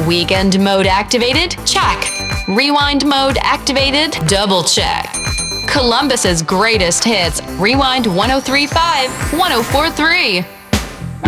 Weekend mode activated? Check. Rewind mode activated? Double check. Columbus's greatest hits. Rewind 1035, 1043.